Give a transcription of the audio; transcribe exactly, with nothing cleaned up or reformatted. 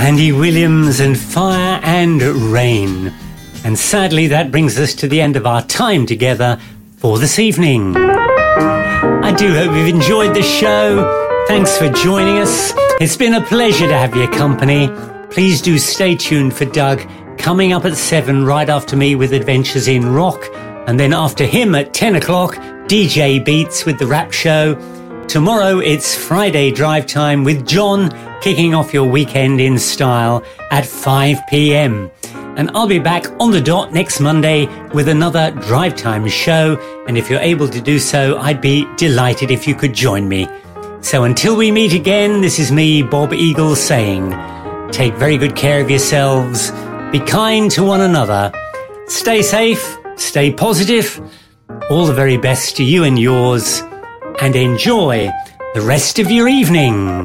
Andy Williams and Fire and Rain. And sadly, that brings us to the end of our time together for this evening. I do hope you've enjoyed the show. Thanks for joining us. It's been a pleasure to have your company. Please do stay tuned for Doug coming up at seven right after me with Adventures in Rock. And then after him at ten o'clock, D J Beats with The Rap Show. Tomorrow it's Friday Drive Time with John, kicking off your weekend in style at five p.m. And I'll be back on the dot next Monday with another Drive Time show. And if you're able to do so, I'd be delighted if you could join me. So until we meet again, this is me, Bob Eagle, saying, take very good care of yourselves, be kind to one another, stay safe, stay positive, all the very best to you and yours, and enjoy the rest of your evening.